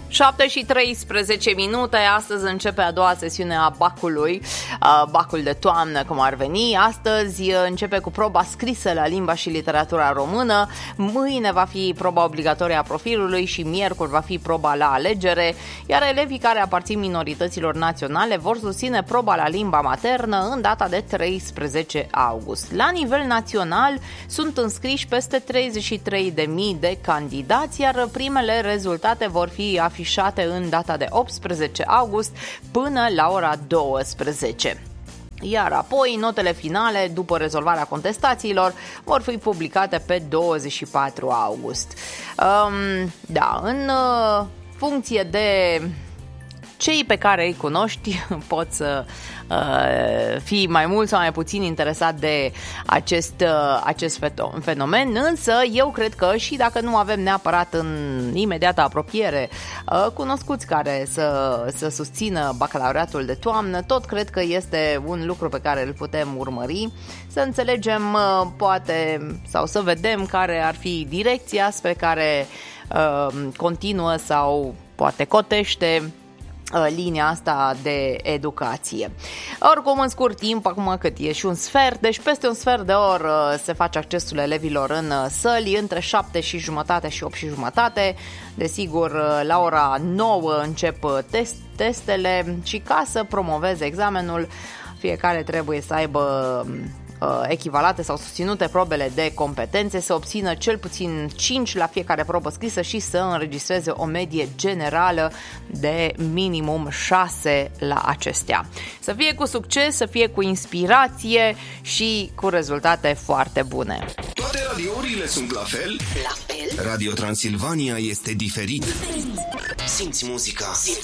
7 și 13 minute, astăzi începe a doua sesiune a bacului, bacul de toamnă, cum ar veni. Astăzi începe cu proba scrisă la limba și literatura română, mâine va fi proba obligatorie a profilului și miercuri va fi proba la alegere, iar elevii care aparțin minorităților naționale vor susține proba la limba maternă în data de 13 august. La nivel național sunt înscriși peste 33.000 de candidați, iar primele rezultate vor fi afișate în data de 18 august până la ora 12. Iar apoi notele finale, după rezolvarea contestațiilor, vor fi publicate pe 24 august. În funcție de cei pe care îi cunoști, poți să fii mai mult sau mai puțin interesat de acest fenomen, însă eu cred că și dacă nu avem neapărat în imediată apropiere cunoscuți care să susțină bacalaureatul de toamnă, tot cred că este un lucru pe care îl putem urmări, să înțelegem poate sau să vedem care ar fi direcția spre care continuă sau poate cotește linia asta de educație. Oricum, în scurt timp, acum cât e și un sfert, deci peste un sfert de oră se face accesul elevilor în săli, între 7 și jumătate și 8 și jumătate. Desigur, la ora 9 încep testele și ca să promoveze examenul, fiecare trebuie să aibă echivalate sau susținute probele de competențe, să obțină cel puțin 5 la fiecare probă scrisă și să înregistreze o medie generală de minimum 6 la acestea. Să fie cu succes, să fie cu inspirație și cu rezultate foarte bune. Toate radiourile sunt la fel? La fel? Radio Transilvania este diferit. Simți muzica.